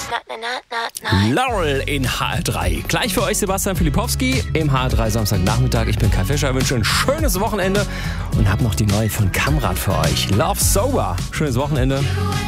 Laurel in HR3. Gleich für euch Sebastian Filipowski im HR3 Samstagnachmittag. Ich bin Kai Fischer, wünsche ein schönes Wochenende und habe noch die neue von Kamrat für euch. Love Sober. Schönes Wochenende.